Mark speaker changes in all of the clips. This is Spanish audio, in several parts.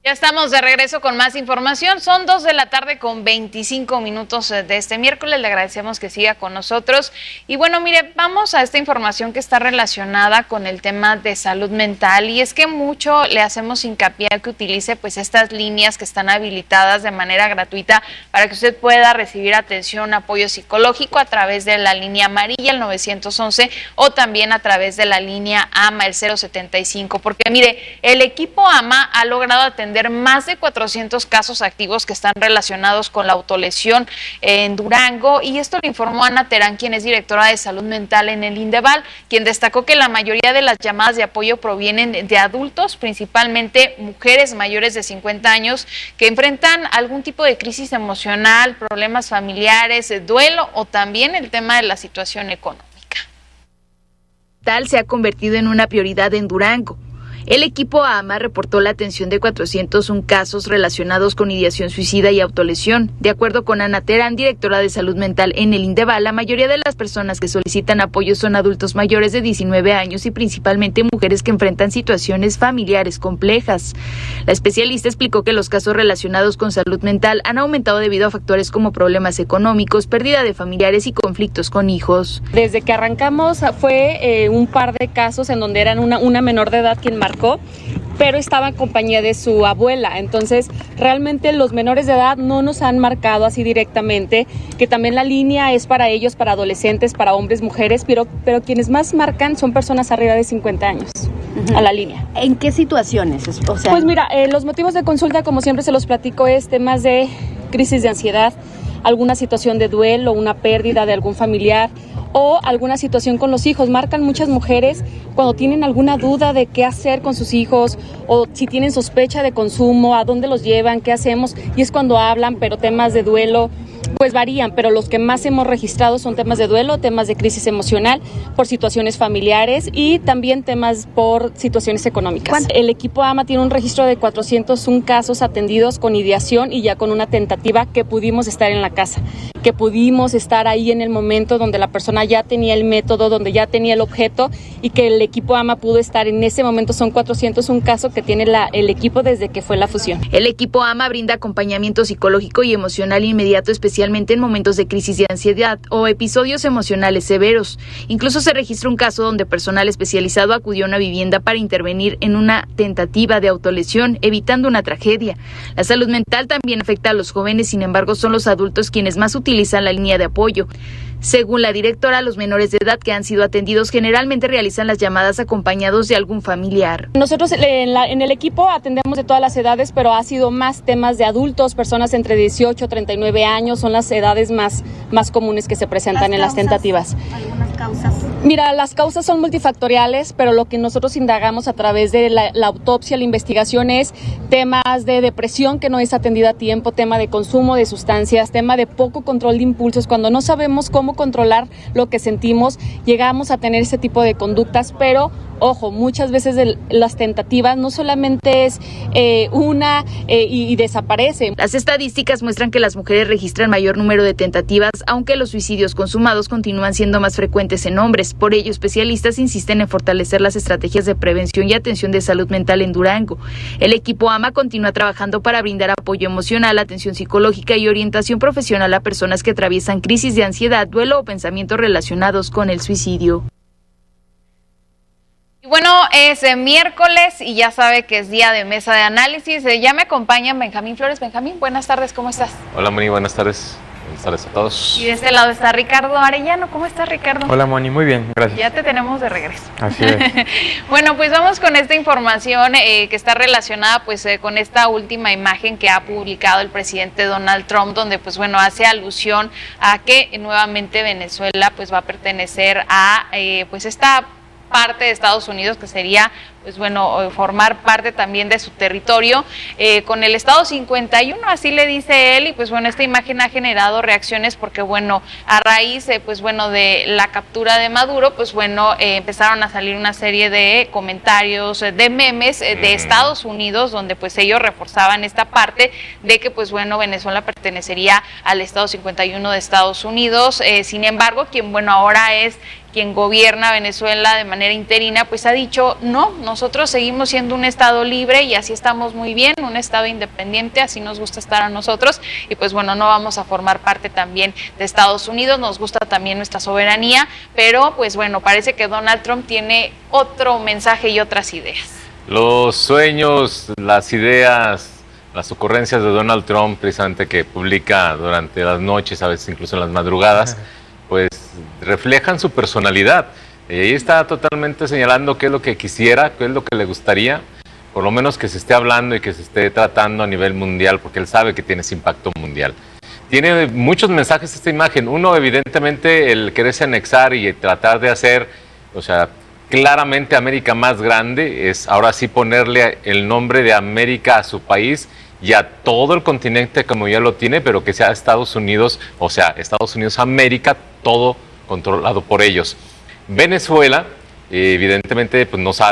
Speaker 1: Ya estamos de regreso con más información. Son 2 de la tarde con 25 minutos de este miércoles. Le agradecemos que siga con nosotros. Y bueno, mire, vamos a esta información que está relacionada con el tema de salud mental. Y es que mucho le hacemos hincapié a que utilice pues estas líneas que están habilitadas de manera gratuita para que usted pueda recibir atención, apoyo psicológico a través de la línea amarilla, el 911, o también a través de la línea AMA, el 075. Porque mire, el equipo AMA ha logrado atender más de 400 casos activos que están relacionados con la autolesión en Durango, y esto lo informó Ana Terán, quien es directora de salud mental en el Indeval, quien destacó que la mayoría de las llamadas de apoyo provienen de adultos, principalmente mujeres mayores de 50 años que enfrentan algún tipo de crisis emocional, problemas familiares, duelo o también el tema de la situación económica.
Speaker 2: Tal se ha convertido en una prioridad en Durango. El equipo AMA reportó la atención de 401 casos relacionados con ideación suicida y autolesión. De acuerdo con Ana Terán, directora de salud mental en el Indeval, la mayoría de las personas que solicitan apoyo son adultos mayores de 19 años y principalmente mujeres que enfrentan situaciones familiares complejas. La especialista explicó que los casos relacionados con salud mental han aumentado debido a factores como problemas económicos, pérdida de familiares y conflictos con hijos.
Speaker 3: Desde que arrancamos fue un par de casos en donde eran una menor de edad quien marcó, pero estaba en compañía de su abuela. Entonces, realmente los menores de edad no nos han marcado así directamente, que también la línea es para ellos, para adolescentes, para hombres, mujeres, pero quienes más marcan son personas arriba de 50 años. A la línea.
Speaker 4: ¿En qué situaciones? O sea...
Speaker 3: Pues mira, los motivos de consulta, como siempre se los platico, es temas de crisis de ansiedad, alguna situación de duelo, una pérdida de algún familiar o alguna situación con los hijos. Marcan muchas mujeres cuando tienen alguna duda de qué hacer con sus hijos o si tienen sospecha de consumo, a dónde los llevan, qué hacemos, y es cuando hablan, pero temas de duelo pues varían, pero los que más hemos registrado son temas de duelo, temas de crisis emocional por situaciones familiares y también temas por situaciones económicas. El equipo AMA tiene un registro de 401 casos atendidos con ideación y ya con una tentativa que pudimos estar en la casa, que pudimos estar ahí en el momento donde la persona ya tenía el método, donde ya tenía el objeto y que el equipo AMA pudo estar en ese momento. Son 401 casos que tiene el equipo desde que fue la fusión.
Speaker 2: El equipo AMA brinda acompañamiento psicológico y emocional inmediato, especialmente en momentos de crisis de ansiedad o episodios emocionales severos. Incluso se registra un caso donde personal especializado acudió a una vivienda para intervenir en una tentativa de autolesión, evitando una tragedia. La salud mental también afecta a los jóvenes, sin embargo, son los adultos quienes más utilizan la línea de apoyo. Según la directora, los menores de edad que han sido atendidos generalmente realizan las llamadas acompañados de algún familiar.
Speaker 3: Nosotros en el equipo atendemos de todas las edades, pero ha sido más temas de adultos, personas entre 18 y 39 años, son las edades más comunes que se presentan en las tentativas.
Speaker 4: ¿Algunas causas?
Speaker 3: Mira, las causas son multifactoriales, pero lo que nosotros indagamos a través de la autopsia, la investigación, es temas de depresión que no es atendida a tiempo, tema de consumo de sustancias, tema de poco control de impulsos. Cuando no sabemos cómo controlar lo que sentimos, llegamos a tener ese tipo de conductas, pero ojo, muchas veces las tentativas no solamente es y desaparece.
Speaker 2: Las estadísticas muestran que las mujeres registran mayor número de tentativas, aunque los suicidios consumados continúan siendo más frecuentes en hombres. Por ello, especialistas insisten en fortalecer las estrategias de prevención y atención de salud mental en Durango. El equipo AMA continúa trabajando para brindar apoyo emocional, atención psicológica y orientación profesional a personas que atraviesan crisis de ansiedad, duelo o pensamientos relacionados con el suicidio.
Speaker 1: Y bueno, es miércoles y ya sabe que es día de mesa de análisis. Ya me acompaña Benjamín Flores. Benjamín, buenas tardes, ¿cómo estás?
Speaker 5: Hola Moni, buenas tardes. Buenas tardes a todos.
Speaker 1: Y de este lado está Ricardo Arellano. ¿Cómo estás, Ricardo?
Speaker 6: Hola Moni, muy bien, gracias.
Speaker 1: Ya te tenemos de regreso.
Speaker 6: Así es.
Speaker 1: Bueno, pues vamos con esta información que está relacionada pues con esta última imagen que ha publicado el presidente Donald Trump, donde pues bueno, hace alusión a que nuevamente Venezuela pues va a pertenecer a pues esta parte de Estados Unidos, que sería pues bueno, formar parte también de su territorio, con el Estado 51, así le dice él, y pues bueno, esta imagen ha generado reacciones porque bueno, a raíz pues bueno, de la captura de Maduro, pues bueno, empezaron a salir una serie de comentarios, de memes de Estados Unidos, donde pues ellos reforzaban esta parte de que pues bueno, Venezuela pertenecería al Estado 51 de Estados Unidos. Sin embargo, quien bueno, ahora es quien gobierna Venezuela de manera interina, pues ha dicho no nosotros seguimos siendo un estado libre y así estamos muy bien, un estado independiente, así nos gusta estar a nosotros y pues bueno, no vamos a formar parte también de Estados Unidos, nos gusta también nuestra soberanía, pero pues bueno, parece que Donald Trump tiene otro mensaje y otras ideas.
Speaker 5: Los sueños, las ideas, las ocurrencias de Donald Trump, precisamente que publica durante las noches, a veces incluso en las madrugadas, pues reflejan su personalidad. Y ahí está totalmente señalando qué es lo que quisiera, qué es lo que le gustaría, por lo menos que se esté hablando y que se esté tratando a nivel mundial, porque él sabe que tiene ese impacto mundial. Tiene muchos mensajes esta imagen. Uno, evidentemente, el quererse anexar y tratar de hacer, o sea, claramente América más grande, es ahora sí ponerle el nombre de América a su país y a todo el continente como ya lo tiene, pero que sea Estados Unidos, o sea, Estados Unidos, América, todo controlado por ellos. Venezuela, evidentemente, pues no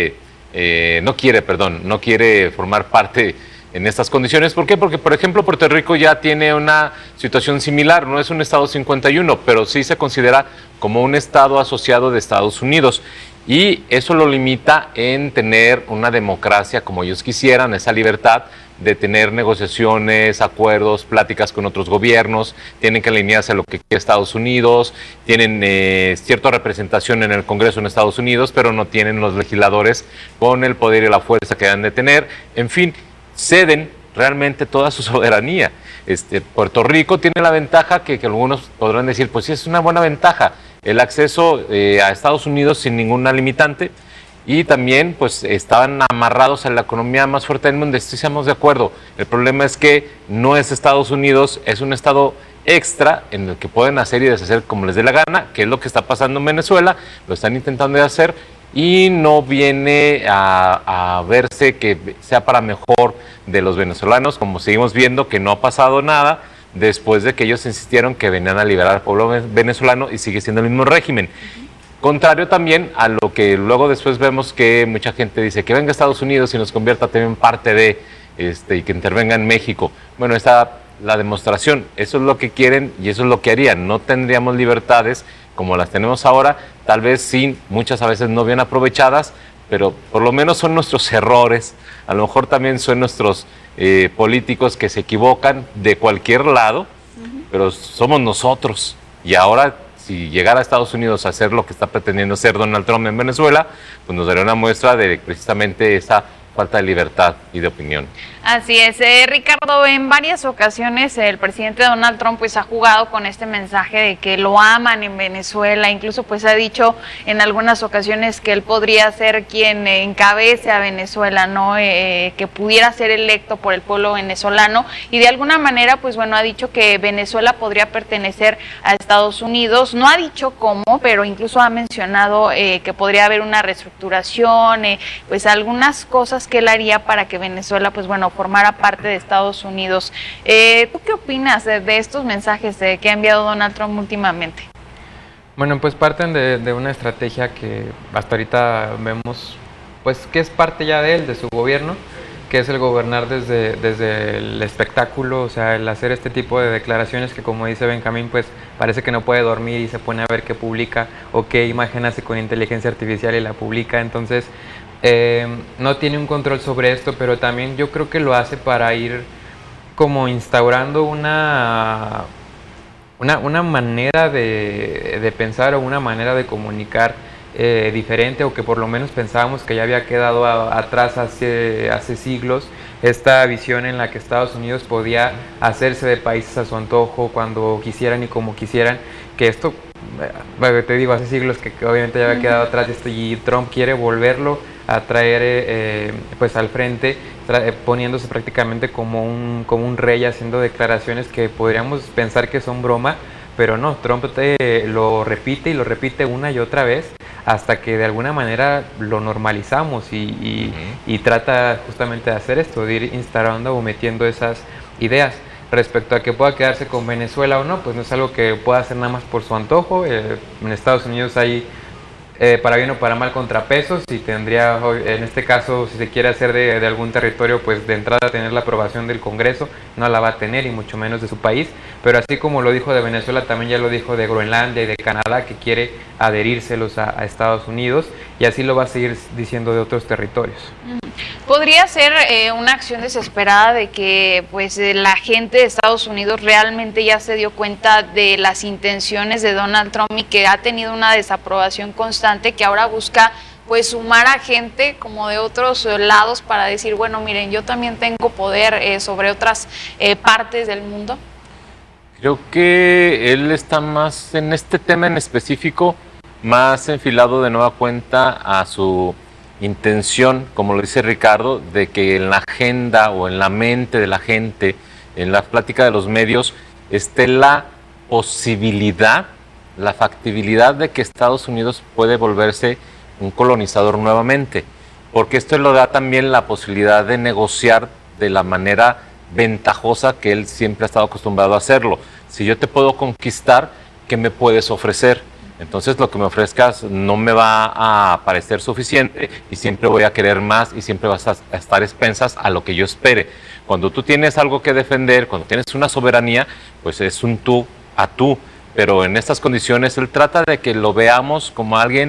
Speaker 5: quiere formar parte en estas condiciones. ¿Por qué? Porque, por ejemplo, Puerto Rico ya tiene una situación similar, no es un estado 51, pero sí se considera como un estado asociado de Estados Unidos. Y eso lo limita en tener una democracia como ellos quisieran, esa libertad de tener negociaciones, acuerdos, pláticas con otros gobiernos, tienen que alinearse a lo que quiere Estados Unidos, tienen cierta representación en el Congreso en Estados Unidos, pero no tienen los legisladores con el poder y la fuerza que deben de tener. En fin, ceden realmente toda su soberanía. Puerto Rico tiene la ventaja que algunos podrán decir, pues sí, es una buena ventaja, el acceso a Estados Unidos sin ninguna limitante, y también pues estaban amarrados a la economía más fuerte del mundo, estamos de acuerdo. El problema es que no es Estados Unidos, es un estado extra en el que pueden hacer y deshacer como les dé la gana, que es lo que está pasando en Venezuela, lo están intentando de hacer y no viene a verse que sea para mejor de los venezolanos, como seguimos viendo que no ha pasado nada después de que ellos insistieron que venían a liberar al pueblo venezolano y sigue siendo el mismo régimen. Contrario también a lo que luego después vemos que mucha gente dice que venga a Estados Unidos y nos convierta también parte de, y que intervenga en México. Bueno, está la demostración, eso es lo que quieren y eso es lo que harían. No tendríamos libertades como las tenemos ahora, tal vez sí, muchas a veces no bien aprovechadas, pero por lo menos son nuestros errores, a lo mejor también son nuestros políticos que se equivocan de cualquier lado, pero somos nosotros. Y ahora, si llegara a Estados Unidos a hacer lo que está pretendiendo hacer Donald Trump en Venezuela, pues nos daría una muestra de precisamente esa falta de libertad y de opinión.
Speaker 1: Así es, Ricardo, en varias ocasiones el presidente Donald Trump pues ha jugado con este mensaje de que lo aman en Venezuela, incluso pues ha dicho en algunas ocasiones que él podría ser quien encabece a Venezuela, ¿no? Que pudiera ser electo por el pueblo venezolano y de alguna manera pues bueno ha dicho que Venezuela podría pertenecer a Estados Unidos, no ha dicho cómo, pero incluso ha mencionado que podría haber una reestructuración, pues algunas cosas que él haría para que Venezuela pues bueno formara parte de Estados Unidos. ¿Tú qué opinas de estos mensajes que ha enviado Donald Trump últimamente?
Speaker 6: Bueno, pues parten de una estrategia que hasta ahorita vemos, pues que es parte ya de él, de su gobierno, que es el gobernar desde el espectáculo, o sea, el hacer este tipo de declaraciones que, como dice Benjamín, pues parece que no puede dormir y se pone a ver qué publica o qué imagen hace con inteligencia artificial y la publica. Entonces no tiene un control sobre esto, pero también yo creo que lo hace para ir como instaurando una manera de pensar o una manera de comunicar diferente, o que por lo menos pensábamos que ya había quedado atrás hace siglos, esta visión en la que Estados Unidos podía hacerse de países a su antojo cuando quisieran y como quisieran, que esto, te digo, hace siglos que obviamente ya había quedado atrás esto, y Trump quiere volverlo a traer pues al frente, poniéndose prácticamente como un rey, haciendo declaraciones que podríamos pensar que son broma, pero no, Trump lo repite y lo repite una y otra vez hasta que de alguna manera lo normalizamos y trata justamente de hacer esto, de ir instaurando o metiendo esas ideas. Respecto a que pueda quedarse con Venezuela o no, pues no es algo que pueda hacer nada más por su antojo. En Estados Unidos hay para bien o para mal contrapesos, y tendría, en este caso, si se quiere hacer de algún territorio, pues de entrada tener la aprobación del Congreso, no la va a tener, y mucho menos de su país, pero así como lo dijo de Venezuela, también ya lo dijo de Groenlandia y de Canadá, que quiere adherírselos a Estados Unidos, y así lo va a seguir diciendo de otros territorios.
Speaker 1: ¿Podría ser una acción desesperada de que pues la gente de Estados Unidos realmente ya se dio cuenta de las intenciones de Donald Trump y que ha tenido una desaprobación constante, que ahora busca pues sumar a gente como de otros lados para decir, bueno, miren, yo también tengo poder sobre otras partes del mundo?
Speaker 5: Creo que él está más en este tema en específico, más enfilado de nueva cuenta a su intención, como lo dice Ricardo, de que en la agenda o en la mente de la gente, en la plática de los medios, esté la posibilidad, la factibilidad de que Estados Unidos puede volverse un colonizador nuevamente, porque esto le da también la posibilidad de negociar de la manera ventajosa que él siempre ha estado acostumbrado a hacerlo. Si yo te puedo conquistar, ¿qué me puedes ofrecer? Entonces lo que me ofrezcas no me va a parecer suficiente y siempre voy a querer más y siempre vas a estar expensas a lo que yo espere. Cuando tú tienes algo que defender, cuando tienes una soberanía, pues es un tú a tú. Pero en estas condiciones él trata de que lo veamos como alguien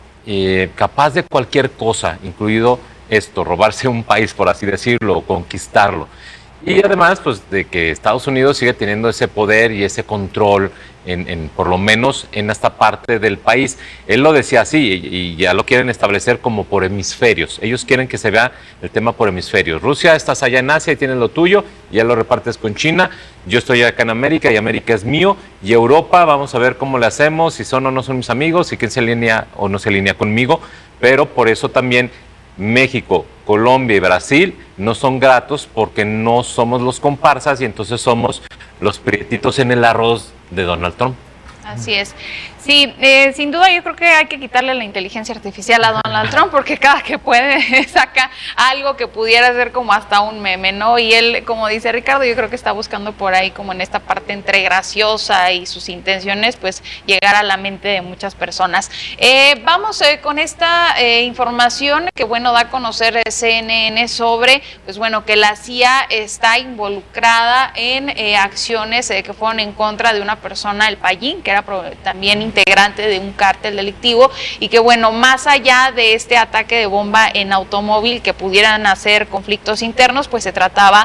Speaker 5: capaz de cualquier cosa, incluido esto, robarse un país, por así decirlo, o conquistarlo. Y además, pues, de que Estados Unidos sigue teniendo ese poder y ese control, por lo menos en esta parte del país. Él lo decía así, y ya lo quieren establecer como por hemisferios. Ellos quieren que se vea el tema por hemisferios. Rusia, estás allá en Asia y tienes lo tuyo, y ya lo repartes con China. Yo estoy acá en América y América es mío. Y Europa, vamos a ver cómo le hacemos, si son o no son mis amigos, y quién se alinea o no se alinea conmigo. Pero por eso también México, Colombia y Brasil no son gratos, porque no somos los comparsas y entonces somos los prietitos en el arroz de Donald Trump.
Speaker 1: Así es. Sí, sin duda yo creo que hay que quitarle la inteligencia artificial a Donald Trump, porque cada que puede saca algo que pudiera ser como hasta un meme, ¿no? Y él, como dice Ricardo, yo creo que está buscando por ahí como en esta parte entre graciosa y sus intenciones, pues llegar a la mente de muchas personas. Vamos con esta información que, bueno, da a conocer CNN sobre, pues bueno, que la CIA está involucrada en acciones que fueron en contra de una persona, el Payín, que era también integrante de un cártel delictivo, y que, bueno, más allá de este ataque de bomba en automóvil que pudieran hacer conflictos internos, pues se trataba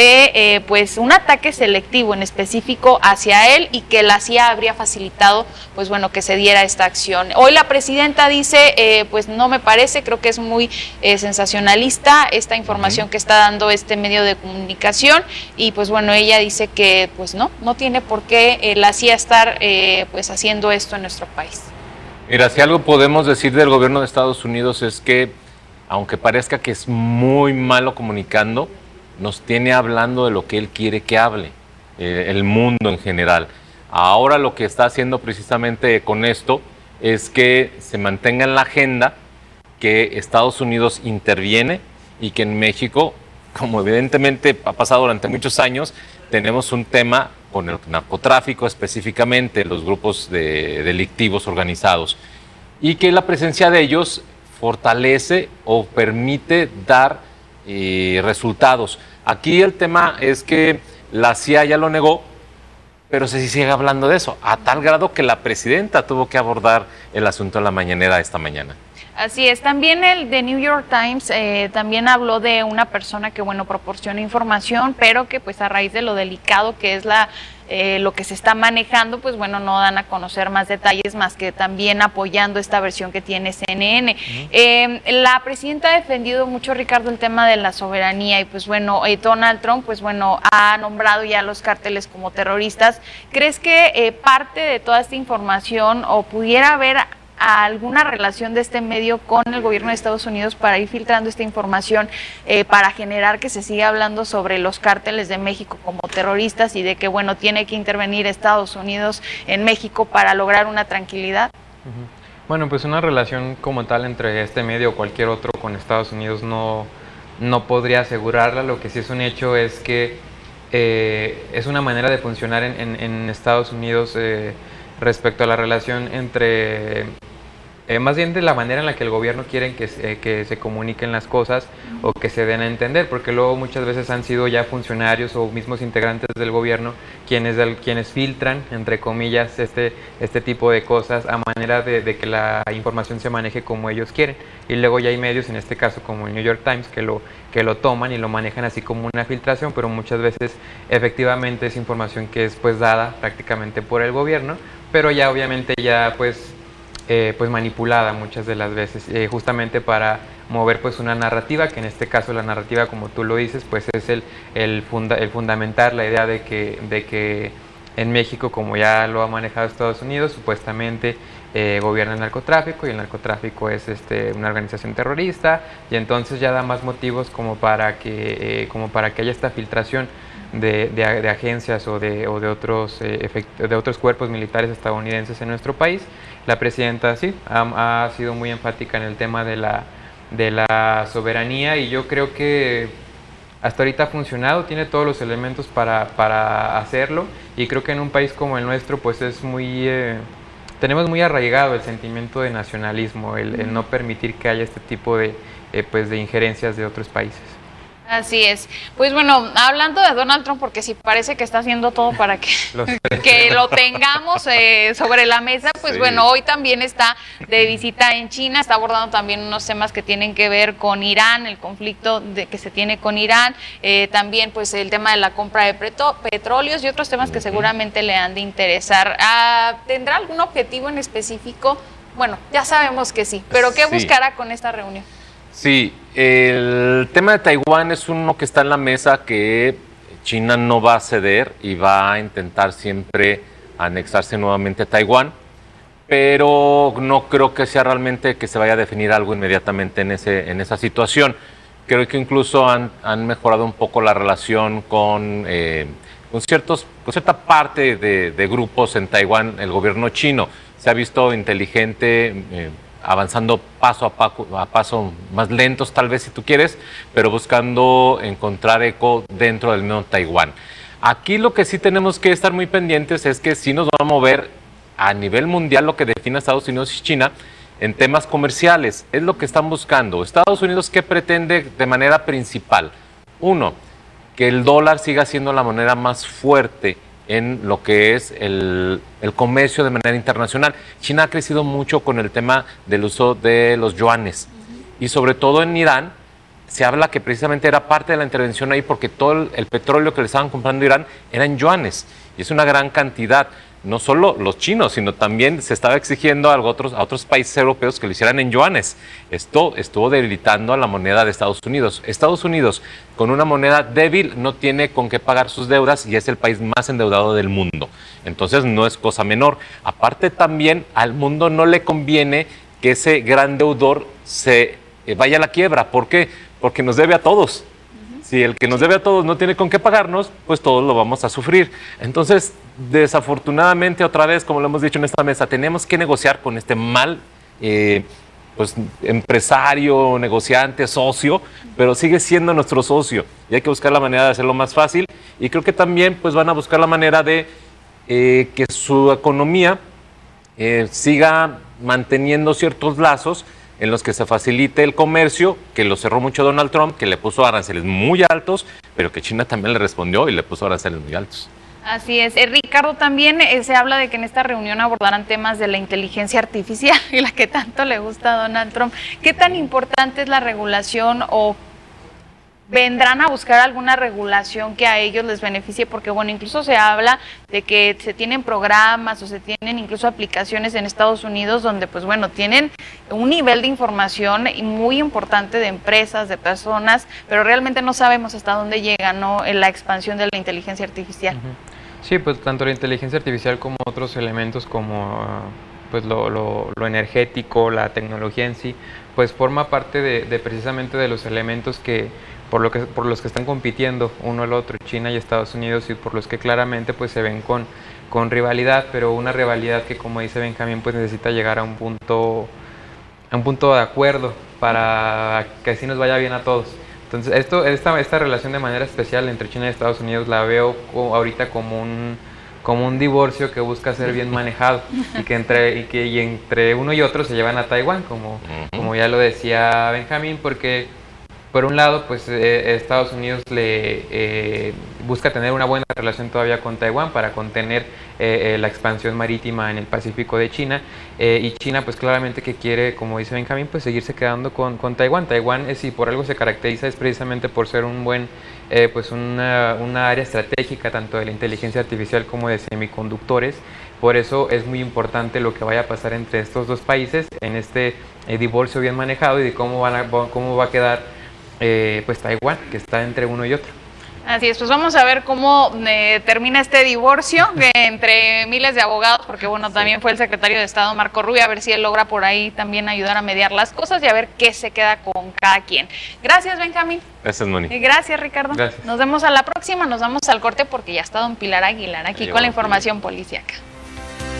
Speaker 1: de pues un ataque selectivo en específico hacia él, y que la CIA habría facilitado, pues bueno, que se diera esta acción. Hoy la presidenta dice, pues no me parece, creo que es muy sensacionalista esta información que está dando este medio de comunicación, y pues bueno, ella dice que pues no tiene por qué la CIA estar pues haciendo esto en nuestro país.
Speaker 5: Mira, si algo podemos decir del gobierno de Estados Unidos es que, aunque parezca que es muy malo comunicando, nos tiene hablando de lo que él quiere que hable, el mundo en general. Ahora lo que está haciendo precisamente con esto es que se mantenga en la agenda que Estados Unidos interviene, y que en México, como evidentemente ha pasado durante muchos años, tenemos un tema con el narcotráfico, específicamente los grupos delictivos organizados, y que la presencia de ellos fortalece o permite dar resultados. Aquí el tema es que la CIA ya lo negó, pero se sigue hablando de eso, a tal grado que la presidenta tuvo que abordar el asunto en la mañanera esta mañana.
Speaker 1: Así es. También el The New York Times también habló de una persona que, bueno, proporciona información, pero que pues a raíz de lo delicado que es lo que se está manejando, pues bueno, no dan a conocer más detalles, más que también apoyando esta versión que tiene CNN. La presidenta ha defendido mucho, Ricardo, el tema de la soberanía, y pues bueno, Donald Trump, pues bueno, ha nombrado ya a los cárteles como terroristas. ¿Crees que parte de toda esta información, o pudiera haber alguna relación de este medio con el gobierno de Estados Unidos para ir filtrando esta información, para generar que se siga hablando sobre los cárteles de México como terroristas, y de que, bueno, tiene que intervenir Estados Unidos en México para lograr una tranquilidad?
Speaker 6: Bueno, pues una relación como tal entre este medio o cualquier otro con Estados Unidos no podría asegurarla. Lo que sí es un hecho es que es una manera de funcionar en Estados Unidos respecto a la relación entre más bien de la manera en la que el gobierno quiere que se comuniquen las cosas o que se den a entender, porque luego muchas veces han sido ya funcionarios o mismos integrantes del gobierno quienes filtran, entre comillas, este tipo de cosas a manera de que la información se maneje como ellos quieren. Y luego ya hay medios, en este caso como el New York Times, que lo toman y lo manejan así como una filtración, pero muchas veces efectivamente es información que es pues dada prácticamente por el gobierno, pero ya obviamente ya pues manipulada muchas de las veces, justamente para mover pues una narrativa, que en este caso la narrativa, como tú lo dices, pues es el fundamentar la idea de que en México, como ya lo ha manejado Estados Unidos, supuestamente gobierna el narcotráfico, y el narcotráfico es una organización terrorista, y entonces ya da más motivos como para que haya esta filtración de agencias o de otros cuerpos militares estadounidenses en nuestro país. La presidenta sí ha sido muy enfática en el tema de la soberanía, y yo creo que hasta ahorita ha funcionado, tiene todos los elementos para hacerlo, y creo que en un país como el nuestro pues es tenemos muy arraigado el sentimiento de nacionalismo, el no permitir que haya este tipo de injerencias de otros países.
Speaker 1: Así es. Pues bueno, hablando de Donald Trump, porque sí parece que está haciendo todo para que, que lo tengamos sobre la mesa, pues sí. Bueno, hoy también está de visita en China, está abordando también unos temas que tienen que ver con Irán, el conflicto que se tiene con Irán, también pues el tema de la compra de petróleos y otros temas que seguramente le han de interesar. ¿Tendrá algún objetivo en específico? Bueno, ya sabemos que sí, pero ¿qué buscará con esta reunión?
Speaker 5: Sí, el tema de Taiwán es uno que está en la mesa, que China no va a ceder y va a intentar siempre anexarse nuevamente a Taiwán, pero no creo que sea realmente que se vaya a definir algo inmediatamente en esa situación. Creo que incluso han mejorado un poco la relación con cierta parte de grupos en Taiwán. El gobierno chino se ha visto inteligente, avanzando paso a paso, más lentos tal vez si tú quieres, pero buscando encontrar eco dentro del mismo Taiwán. Aquí lo que sí tenemos que estar muy pendientes es que sí nos va a mover a nivel mundial lo que define a Estados Unidos y China en temas comerciales. Es lo que están buscando. Estados Unidos, ¿qué pretende de manera principal? Uno, que el dólar siga siendo la moneda más fuerte en lo que es el comercio de manera internacional. China ha crecido mucho con el tema del uso de los yuanes, y sobre todo en Irán se habla que precisamente era parte de la intervención ahí, porque todo el petróleo que le estaban comprando a Irán era en yuanes, y es una gran cantidad. No solo los chinos, sino también se estaba exigiendo a otros países europeos que lo hicieran en yuanes. Esto estuvo debilitando a la moneda de Estados Unidos. Estados Unidos, con una moneda débil, no tiene con qué pagar sus deudas y es el país más endeudado del mundo. Entonces no es cosa menor. Aparte, también al mundo no le conviene que ese gran deudor se vaya a la quiebra. ¿Por qué? Porque nos debe a todos. Si el que nos debe a todos no tiene con qué pagarnos, pues todos lo vamos a sufrir. Entonces, desafortunadamente, otra vez, como lo hemos dicho en esta mesa, tenemos que negociar con este mal empresario, negociante, socio, pero sigue siendo nuestro socio y hay que buscar la manera de hacerlo más fácil. Y creo que también pues van a buscar la manera de que su economía siga manteniendo ciertos lazos en los que se facilite el comercio, que lo cerró mucho Donald Trump, que le puso aranceles muy altos, pero que China también le respondió y le puso aranceles muy altos.
Speaker 1: Así es. Ricardo, también se habla de que en esta reunión abordarán temas de la inteligencia artificial, y la que tanto le gusta a Donald Trump. ¿Qué tan importante es la regulación, o vendrán a buscar alguna regulación que a ellos les beneficie? Porque bueno, incluso se habla de que se tienen programas o se tienen incluso aplicaciones en Estados Unidos donde pues bueno, tienen un nivel de información muy importante de empresas, de personas, pero realmente no sabemos hasta dónde llega, ¿no?, en la expansión de la inteligencia artificial.
Speaker 6: Sí, pues tanto la inteligencia artificial como otros elementos como pues lo energético, la tecnología en sí, pues forma parte de precisamente de los elementos que por los que están compitiendo uno al otro, China y Estados Unidos, y por los que claramente pues se ven con rivalidad, pero una rivalidad que, como dice Benjamín, pues necesita llegar a un punto de acuerdo para que así nos vaya bien a todos. Entonces esta relación de manera especial entre China y Estados Unidos la veo ahorita como como un divorcio que busca ser bien manejado y que entre uno y otro se llevan a Taiwán, como ya lo decía Benjamín, porque por un lado, pues Estados Unidos busca tener una buena relación todavía con Taiwán para contener la expansión marítima en el Pacífico de China, y China pues claramente que quiere, como dice Benjamín, pues seguirse quedando con Taiwán. Taiwán, si por algo se caracteriza, es precisamente por ser un buen, pues una área estratégica tanto de la inteligencia artificial como de semiconductores. Por eso es muy importante lo que vaya a pasar entre estos dos países en este divorcio bien manejado y de cómo va a quedar pues Taiwán, que está entre uno y otro.
Speaker 1: Así es, pues vamos a ver cómo termina este divorcio entre miles de abogados, porque bueno, también fue el secretario de Estado Marco Rubio, a ver si él logra por ahí también ayudar a mediar las cosas y a ver qué se queda con cada quien. Gracias, Benjamín.
Speaker 5: Gracias, Moni.
Speaker 1: Y gracias, Ricardo.
Speaker 6: Gracias.
Speaker 1: Nos vemos a la próxima, nos vamos al corte porque ya está don Pilar Aguilar aquí con la información policíaca.